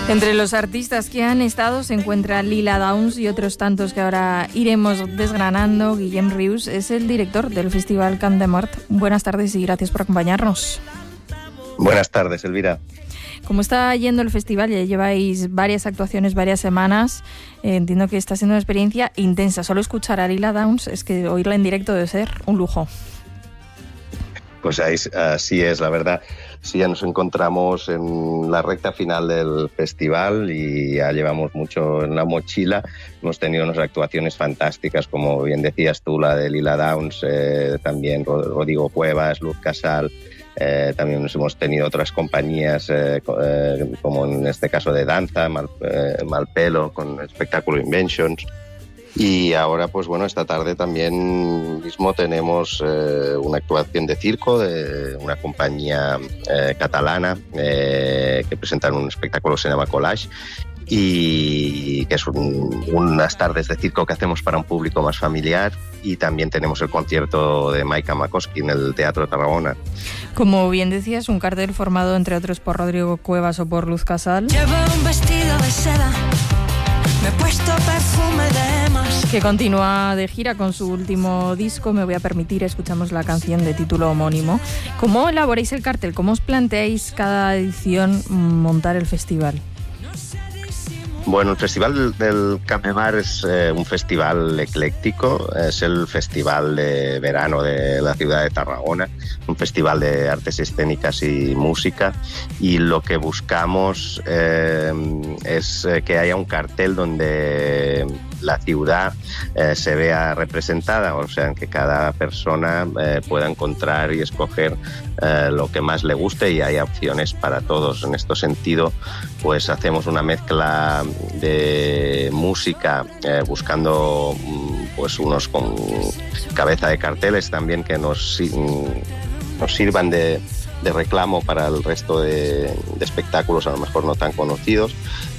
Entre los artistas que han estado se encuentra Lila Downs y otros tantos que ahora iremos desgranando. Guillem Rius es el director del Festival Camp de Mart. Buenas tardes y gracias por acompañarnos. Buenas tardes, Elvira. ¿Cómo está yendo el festival? Ya lleváis varias actuaciones, varias semanas. Entiendo que está siendo una experiencia intensa. Solo escuchar a Lila Downs, es que oírla en directo debe ser un lujo. Pues así es, la verdad. Sí, ya nos encontramos en la recta final del festival y ya llevamos mucho en la mochila. Hemos tenido unas actuaciones fantásticas, como bien decías tú, la de Lila Downs, también Rodrigo Cuevas, Luz Casal. También hemos tenido otras compañías, como en este caso de danza, Malpelo, con espectáculo Inventions. Y ahora, pues bueno, esta tarde también mismo tenemos una actuación de circo de una compañía catalana que presentan un espectáculo que se llama Collage y que es unas tardes de circo que hacemos para un público más familiar. Y también tenemos el concierto de Maika Makoski en el Teatro Tarragona. Como bien decías, un cartel formado entre otros por Rodrigo Cuevas o por Luz Casal. Llevo un vestido de seda, me he puesto perfume de más. Que continúa de gira con su último disco. Me voy a permitir, escuchamos la canción de título homónimo. ¿Cómo elaboráis el cartel? ¿Cómo os planteáis cada edición montar el festival? Bueno, el Festival del Camp de Mart es un festival ecléctico, es el festival de verano de la ciudad de Tarragona, un festival de artes escénicas y música, y lo que buscamos es que haya un cartel donde la ciudad se vea representada, o sea, que cada persona pueda encontrar y escoger lo que más le guste y haya opciones para todos. En este sentido, pues hacemos una mezcla de música buscando pues unos con cabeza de carteles también que nos sirvan de reclamo para el resto de espectáculos a lo mejor no tan conocidos.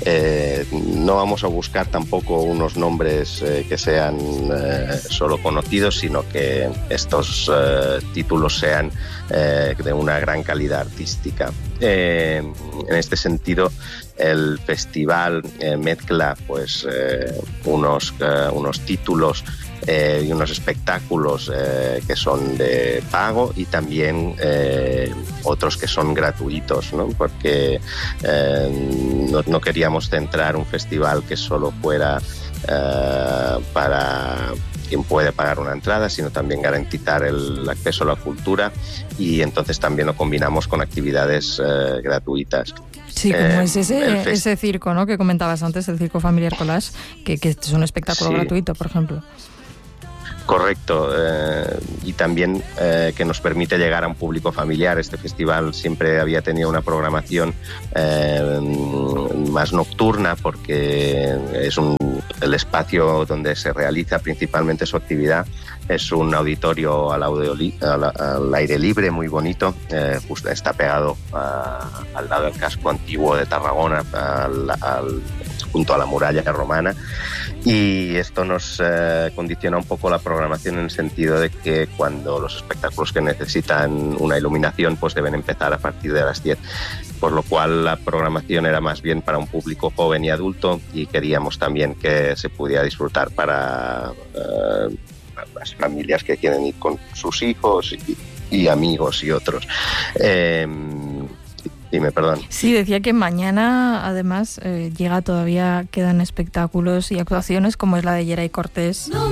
No vamos a buscar tampoco unos nombres que sean solo conocidos, sino que estos títulos sean de una gran calidad artística. En este sentido, el festival mezcla pues unos títulos y unos espectáculos que son de pago y también otros que son gratuitos, ¿no? Porque no queríamos centrar un festival que solo fuera para quien puede pagar una entrada, sino también garantizar el acceso a la cultura, y entonces también lo combinamos con actividades gratuitas. Sí, como es ese circo, ¿no?, que comentabas antes, el Circo Familiar Collage, que es un espectáculo gratuito, por ejemplo. Correcto, y también que nos permite llegar a un público familiar. Este festival siempre había tenido una programación más nocturna, porque es el espacio donde se realiza principalmente su actividad. Es un auditorio al aire libre muy bonito, justo está pegado al lado del casco antiguo de Tarragona, junto a la muralla romana, y esto nos condiciona un poco la programación en el sentido de que cuando los espectáculos que necesitan una iluminación pues deben empezar a partir de las 10, por lo cual la programación era más bien para un público joven y adulto, y queríamos también que se pudiera disfrutar para las familias que quieren ir con sus hijos y amigos y otros. Dime, perdón. Sí, decía que mañana, además, quedan espectáculos y actuaciones como es la de Yeray Cortés.